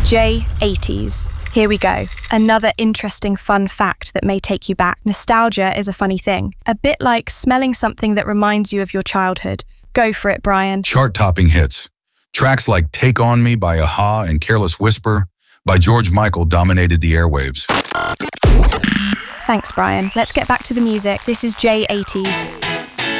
J80s. Here we go. Another interesting fun fact that may take you back. Nostalgia is a funny thing. A bit like smelling something that reminds you of your childhood. Go for it, Brian. Chart-topping hits. Tracks like Take On Me by Aha and Careless Whisper by George Michael dominated the airwaves. Thanks, Brian. Let's get back to the music. This is J80s.